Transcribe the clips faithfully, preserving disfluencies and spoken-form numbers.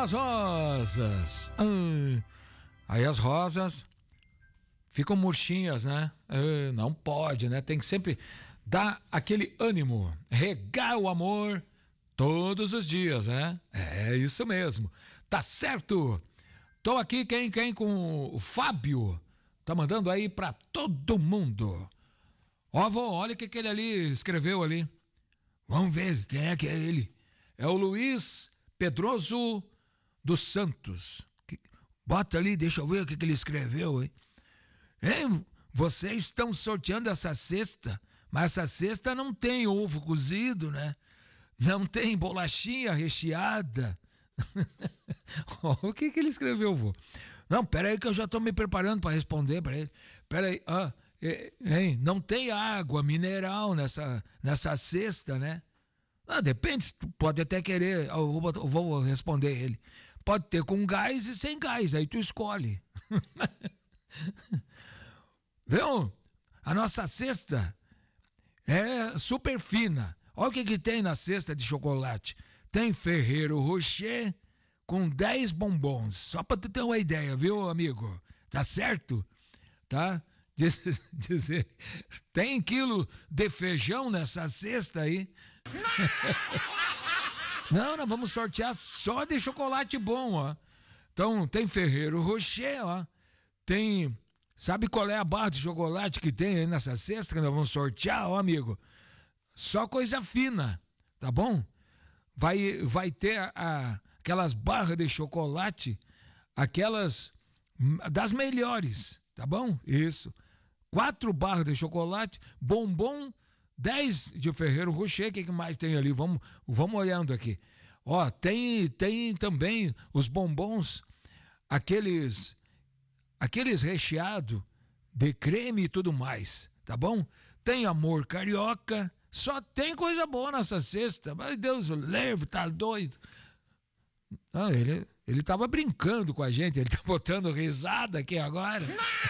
as rosas. Hum. Aí as rosas ficam murchinhas, né? Hum, não pode, né? Tem que sempre dar aquele ânimo, regar o amor todos os dias, né? É isso mesmo. Tá certo? Tô aqui, quem, quem com o Fábio. Tá mandando aí pra todo mundo. Ó, vô, olha o que, que ele ali escreveu ali. Vamos ver quem é que é ele. É o Luiz Pedroso dos Santos. Bota ali, deixa eu ver o que, que ele escreveu, hein? Hein? Vocês estão sorteando essa cesta, mas essa cesta não tem ovo cozido, né? Não tem bolachinha recheada. O que, que ele escreveu, vô? Não, peraí que eu já tô me preparando para responder para ele. Peraí, ah, hein? Não tem água mineral nessa, nessa cesta, né? Ah, depende, tu pode até querer, eu vou, eu vou responder ele. Pode ter com gás e sem gás, aí tu escolhe. Viu? A nossa cesta é super fina. Olha o que, que tem na cesta de chocolate. Tem Ferrero Rocher com dez bombons. Só pra tu ter uma ideia, viu, amigo? Tá certo? Tá? Diz, dizer, tem quilo de feijão nessa cesta aí? Não, nós vamos sortear só de chocolate bom, ó. Então, tem Ferrero Rocher, ó. Tem, sabe qual é a barra de chocolate que tem aí nessa cesta que nós vamos sortear, ó, amigo? Só coisa fina, tá bom? Vai, vai ter a, a, aquelas barras de chocolate, aquelas das melhores, tá bom? Isso. Quatro barras de chocolate, bombom, dez de Ferrero Rocher. O que, que mais tem ali? Vamos, vamos olhando aqui. Ó, tem, tem também os bombons, aqueles, aqueles recheados de creme e tudo mais, tá bom? Tem Amor Carioca, só tem coisa boa nessa cesta. Mas Deus, o leve, tá doido. Ah, ele, ele tava brincando com a gente, ele tá botando risada aqui agora.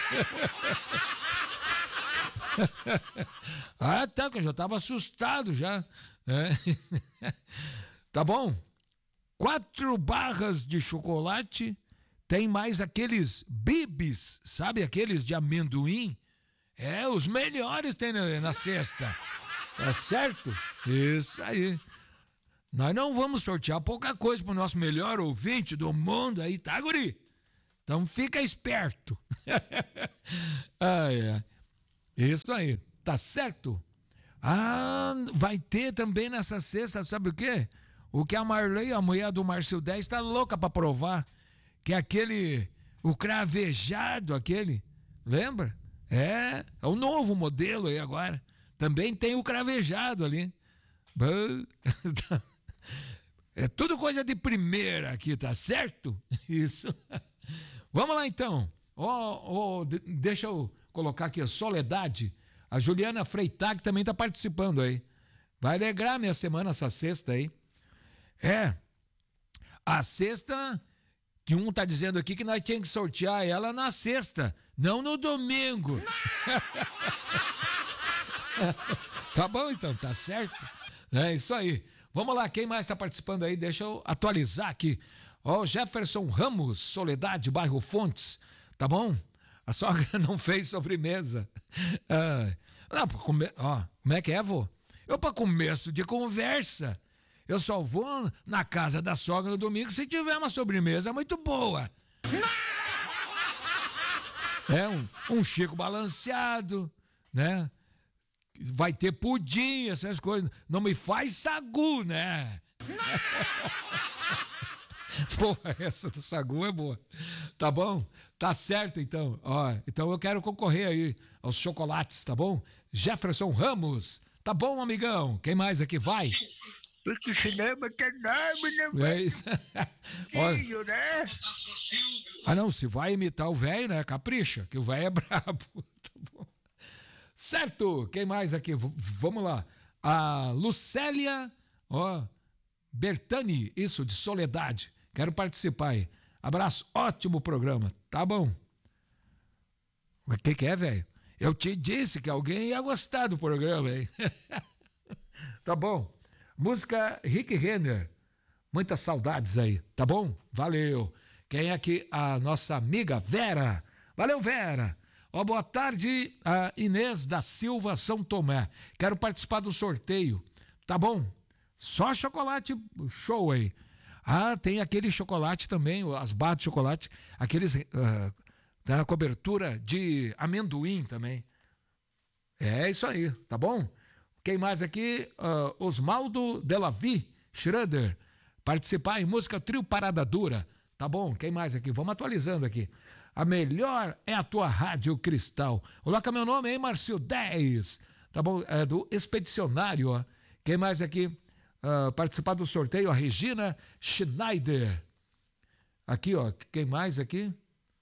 Ah, tá, que eu já tava assustado já. É. Tá bom? Quatro barras de chocolate, tem mais aqueles bibis, sabe aqueles de amendoim? É, os melhores tem na, na cesta. Tá certo? Isso aí. Nós não vamos sortear pouca coisa pro nosso melhor ouvinte do mundo aí, tá, guri? Então fica esperto. Ah, é. Isso aí, tá certo? Ah, vai ter também nessa cesta, sabe o quê? O que a Marley, a mulher do Márcio dez, tá louca pra provar. Que é aquele, o cravejado aquele, lembra? É, é o novo modelo aí agora. Também tem o cravejado ali. É tudo coisa de primeira aqui, tá certo? Isso. Vamos lá então. Oh, oh, deixa eu colocar aqui a Soledade. A Juliana Freitag também tá participando aí. Vai alegrar minha semana essa sexta aí. É. A sexta, que um tá dizendo aqui que nós tínhamos que sortear ela na sexta, não no domingo. Tá bom então, tá certo? É isso aí. Vamos lá, quem mais tá participando aí? Deixa eu atualizar aqui. Ó, oh, Jefferson Ramos, Soledade, bairro Fontes. Tá bom? A sogra não fez sobremesa. Ah, não, come... ó, como é que é, vô? Eu, para começo de conversa, eu só vou na casa da sogra no domingo se tiver uma sobremesa muito boa. É um, um Chico balanceado, né? Vai ter pudim, essas coisas. Não me faz sagu, né? Porra, essa do sagu é boa. Tá bom? Tá certo, então. Ó, então eu quero concorrer aí aos chocolates, tá bom? Jefferson Ramos. Tá bom, amigão? Quem mais aqui vai? Porque o cinema tem nome, né? É isso. Filho, né? Ah, não, se vai imitar o velho, né? Capricha, que o velho é brabo. Tá bom. Certo, quem mais aqui? V- vamos lá. A Lucélia, ó, Bertani, isso, de Soledade. Quero participar aí. Abraço, ótimo programa. Tá bom. O que que é, velho? Eu te disse que alguém ia gostar do programa, hein? Tá bom. Música Rick Renner. Muitas saudades aí, tá bom? Valeu. Quem é aqui? A nossa amiga Vera. Valeu, Vera. Ó, boa tarde, a Inês da Silva São Tomé. Quero participar do sorteio, tá bom? Só chocolate show aí. Ah, tem aquele chocolate também, as barras de chocolate, aqueles uh, da cobertura de amendoim também. É isso aí, tá bom? Quem mais aqui? Uh, Osmaldo Delavi Schroeder. Participar em música Trio Parada Dura. Tá bom? Quem mais aqui? Vamos atualizando aqui. A melhor é a tua Rádio Cristal. Coloca meu nome aí, Márcio dez. Tá bom? É do Expedicionário, ó. Quem mais aqui? Uh, participar do sorteio, a Regina Schneider. Aqui, ó. Quem mais aqui?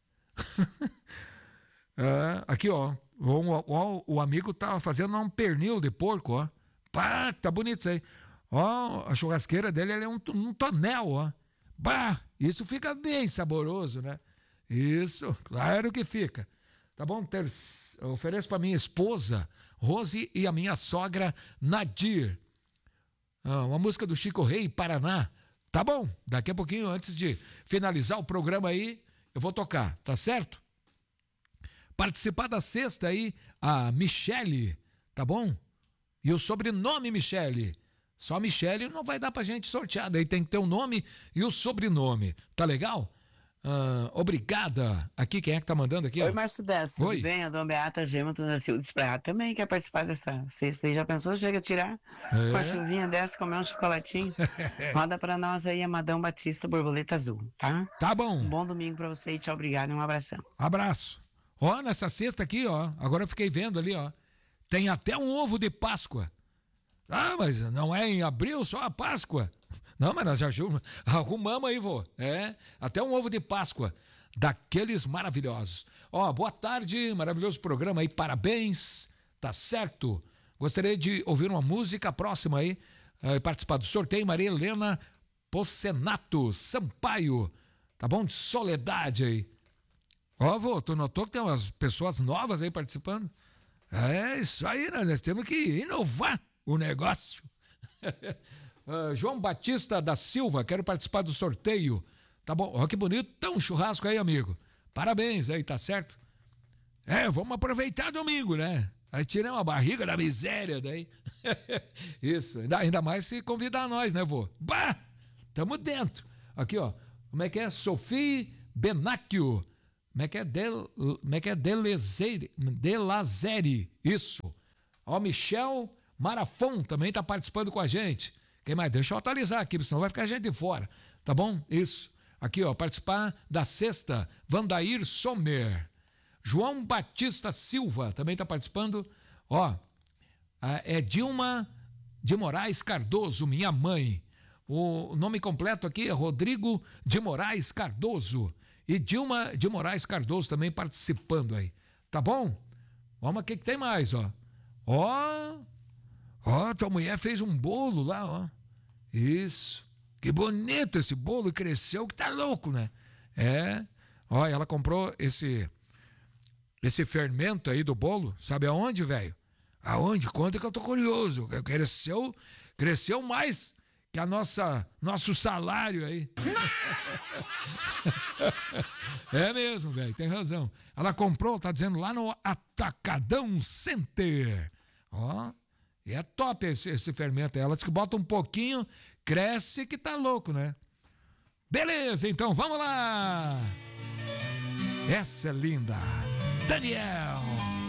uh, aqui, ó. O, o, o amigo tá fazendo um pernil de porco, ó. Pá, tá bonito isso aí. Ó, a churrasqueira dele é um, um tonel, ó. Bah, isso fica bem saboroso, né? Isso, claro que fica. Tá bom? Ter, ofereço para minha esposa, Rose, e a minha sogra, Nadir. Ah, uma música do Chico Rei, Paraná. Tá bom? Daqui a pouquinho, antes de finalizar o programa aí, eu vou tocar, tá certo? Participar da sexta aí, a Michele, tá bom? E o sobrenome Michele. Só Michele não vai dar pra gente sortear, daí tem que ter o nome e o sobrenome. Tá legal? Ah, obrigada. Aqui, quem é que tá mandando aqui? Oi, ó? Márcio Dez, tudo Oi. bem? A dona Beata Gema do Silva Despraiado também quer participar dessa sexta aí. Já pensou? Chega a tirar É. uma chuvinha dessa, comer um chocolatinho. Roda pra nós aí, Amadão Batista, Borboleta Azul, tá? Tá bom. Um bom domingo pra você e tchau, obrigado e um abração. Abraço. Ó, nessa sexta aqui, ó, agora eu fiquei vendo ali, ó, tem até um ovo de Páscoa. Ah, mas não é em abril só a Páscoa? Não, mas nós já arrumamos aí, vô. É, até um ovo de Páscoa, daqueles maravilhosos. Ó, boa tarde, maravilhoso programa aí, parabéns, tá certo? Gostaria de ouvir uma música próxima aí, e participar do sorteio, Maria Helena Pocenato Sampaio, tá bom? De Soledade aí. Ó, vô, tu notou que tem umas pessoas novas aí participando? É isso aí, né? Nós temos que inovar o negócio. uh, João Batista da Silva, quero participar do sorteio. Tá bom? Ó, que bonito, tá um churrasco aí, amigo. Parabéns aí, tá certo? É, vamos aproveitar domingo, né? Aí tiramos a barriga da miséria daí. Isso, ainda, ainda mais se convidar nós, né, vô? Bah! Tamo dentro. Aqui, ó, como é que é? Sophie Benacchio. Como é que é? Del, como é que é? Delazere. Delazere. Isso. Ó, Michel Marafon também tá participando com a gente. Quem mais? Deixa eu atualizar aqui, senão vai ficar a gente de fora. Tá bom? Isso. Aqui, ó, participar da sexta, Vandair Sommer. João Batista Silva também tá participando. Ó, é Dilma de Moraes Cardoso, minha mãe. O nome completo aqui é Rodrigo de Moraes Cardoso. E Dilma de Moraes Cardoso também participando aí. Tá bom? Vamos, o que que tem mais, ó? Ó, ó, tua mulher fez um bolo lá, ó. Isso. Que bonito esse bolo, cresceu, que tá louco, né? É. Ó, ela comprou esse esse fermento aí do bolo, sabe aonde, velho? Aonde? Conta que eu tô curioso. Cresceu, cresceu mais que a nossa nosso salário aí. É mesmo, velho, tem razão. Ela comprou, tá dizendo, lá no Atacadão Center. Ó, e é top esse, esse fermento. Ela diz que bota um pouquinho, cresce que tá louco, né? Beleza, então, vamos lá. Essa é linda. Daniel.